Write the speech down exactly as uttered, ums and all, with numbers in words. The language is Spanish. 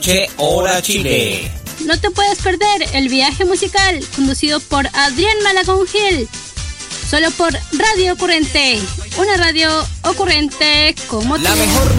Che, Hora Chile. No te puedes perder el viaje musical conducido por Adrián Malagón Gil. Solo por Radio Ocurrente. Una radio ocurrente como tú. La mejor